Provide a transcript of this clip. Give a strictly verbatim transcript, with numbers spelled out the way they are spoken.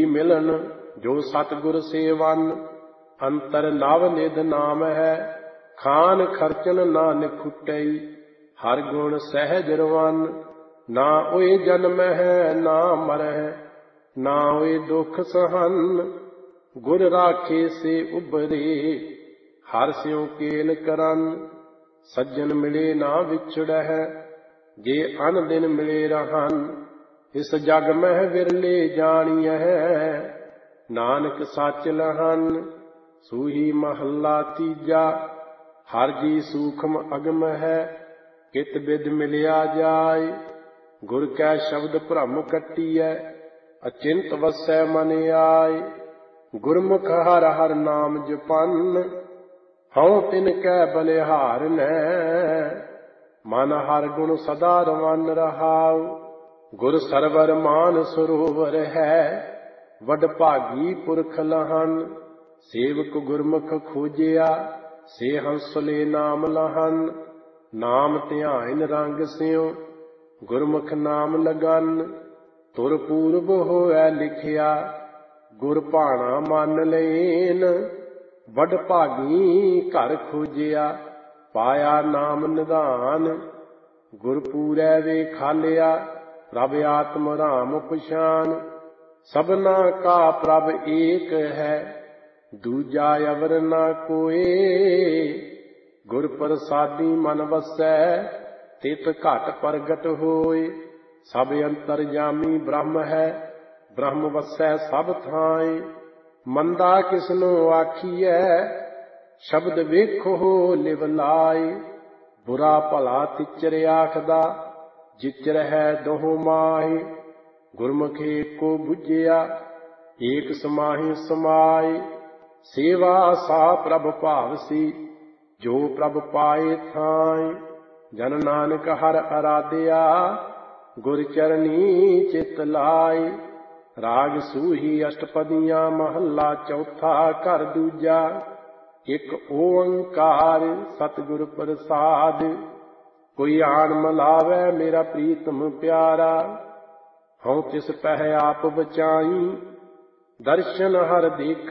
मिलन जो सतगुर सेवन। अंतर नव निध नाम है खान खर्चन नानक खुटई। हर गुण सहज रवन ना ओए जन्म है ना मर है ना ओए दुख सहन। गुर राखे से उबरे हर स्यों केल करन। सज्जन मिले ना विछड़ है जे अन दिन मिले रहन। इस जग मह विरले जानिय है नानक सच लहन। सूही महला तीजा हर जी सूखम अगम है कित बिद मिलिया जाय। गुर कै शब्द भ्रम कट्टिय अचिंत वसै मन आय। गुरमुख हर हर नाम जपन हਉ तिन कै बलिहार नै। मन हर गुण सदा रवन रहाउ गुर सरवर मान सरोवर है। वड भागी पुरख लहन सेवक गुरमुख खोजिया से हंसले नाम लहन। नाम ध्यान रंग स्यों गुरमुख नाम लगन। तुर पूरब होए लिखिया गुर भाणा मन लेन। वड भागी घर खोजिया पाया नाम निधान। गुरपूरै वे खालिया प्रभ आत्म राम पछान। सबना का प्रभ एक है दूजा अवर ना कोई। गुर प्रसादी मन वसै तित घट प्रगट होय। सब अंतरजामी ब्रह्म है ब्रह्म वसै सब थाय। मंदा किसनो आखिए शब्द वेखो लिव लाय। बुरा भला तिचर आखदा जिचर है दोहो माहि। गुरमुख एको बुझिया एक समाहि समाय। सेवा सा प्रभ भावसी जो प्रभ पाए थाय। जन नानक हर आराध्या गुर चरनी चित लाय। राग सूही अष्टपदियां महला चौथा घर दूजा। एक ओंकार सतगुर प्रसाद कोई आन मलावै मेरा प्रीतम प्यारा। हऊँ तिस पह आप बचाई दर्शन हर देख